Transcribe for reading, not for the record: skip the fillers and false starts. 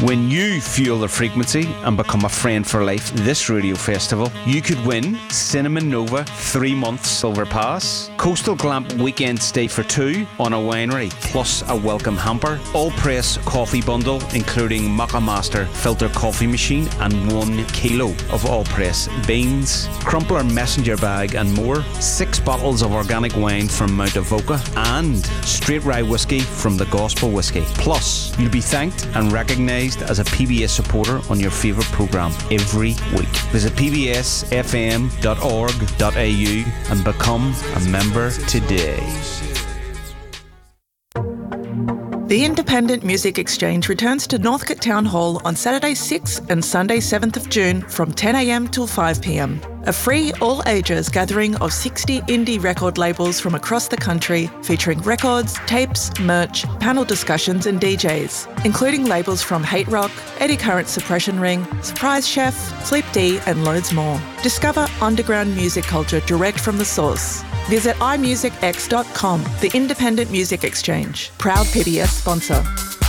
When you fuel the frequency and become a friend for life this radio festival, you could win Cinnamon Nova 3-month silver pass, Coastal Glamp weekend stay for 2 on a winery, plus a welcome hamper, all press coffee bundle including Maca Master filter coffee machine and 1 kilo of all press beans, Crumpler messenger bag and more, 6 bottles of organic wine from Mount Avoca and straight rye whiskey from the Gospel Whiskey. Plus, you'll be thanked and recognised as a PBS supporter on your favourite programme every week. Visit pbsfm.org.au and become a member today. The Independent Music Exchange returns to Northcote Town Hall on Saturday 6th and Sunday 7th of June from 10am till 5pm. A free all-ages gathering of 60 indie record labels from across the country featuring records, tapes, merch, panel discussions and DJs, including labels from Hate Rock, Eddie Current Suppression Ring, Surprise Chef, Sleep D and loads more. Discover underground music culture direct from the source. Visit imusicx.com, the Independent Music Exchange. Proud PBS sponsor.